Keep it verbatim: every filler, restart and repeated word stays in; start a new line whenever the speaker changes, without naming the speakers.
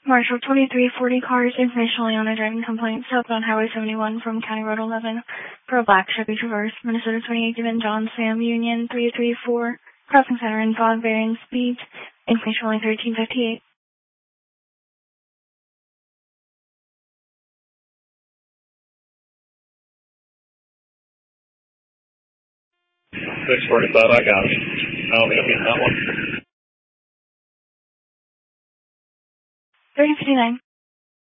Marshall twenty-three forty cars, information only on a driving complaint, southbound Highway seventy-one from County Road eleven, for a black Chevy Traverse, Minnesota twenty-eight, given John Sam Union three three four, crossing center and fog, varying speed, information only thirteen fifty-eight.
six forty-five, I got it. I don't think I'm getting that one.
thirty fifty-nine.